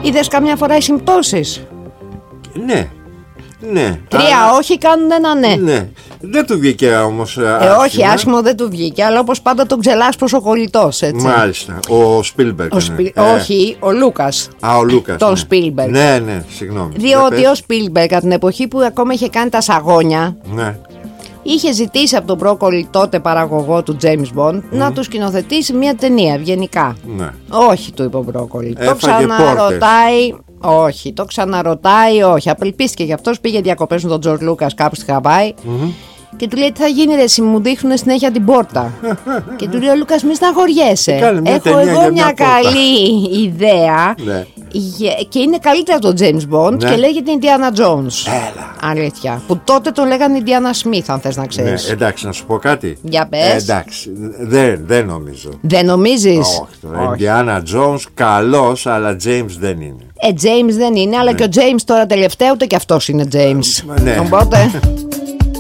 Είδες καμιά φορά οι συμπτώσεις? Ναι. Ναι. 3 όχι κάνουν ένα ναι. Ναι. Δεν του βγήκε όμως όχι, άσχημο δεν του βγήκε, αλλά όπως πάντα τον ξελάσπρος ο κολλητός, έτσι. Μάλιστα. Ο Σπίλμπεργκ. Όχι, ο Λούκας. Ο Λούκας. Τον Σπίλμπεργκ. Ναι, συγγνώμη. Διότι ο Σπίλμπεργκ, από την εποχή που ακόμα είχε κάνει τα σαγόνια, ναι, είχε ζητήσει από τον πρόκολλη τότε παραγωγό του James Bond να του σκηνοθετήσει μια ταινία ευγενικά. Ναι. Όχι, του είπε ο πρόκολλη. Το Έφαγε ξαναρωτάει. Όχι, το ξαναρωτάει, όχι. Απελπίστηκε γι' αυτός, πήγε διακοπές με τον Τζορτζ Λούκας κάπου στη Χαβάη. Και του λέει: τι θα γίνει, ρε, εσύ μου δείχνουν συνέχεια την πόρτα. Και του λέει ο Λούκας: μη στεναχωριέσαι. Έχω εγώ μια καλή ιδέα. Ναι. Και είναι καλύτερα από τον James Bond, ναι, και λέγεται Indiana Jones. Έλα. Αλήθεια. Που τότε τον λέγανε Indiana Smith, αν θες να ξέρεις. Ναι, εντάξει, να σου πω κάτι. Για πες. Εντάξει, δεν νομίζω. Δεν νομίζεις? Όχι. Indiana Jones καλός, αλλά James δεν είναι. James δεν είναι, αλλά και ο James τώρα τελευταίο ούτε και αυτός είναι James. Ναι. Οπότε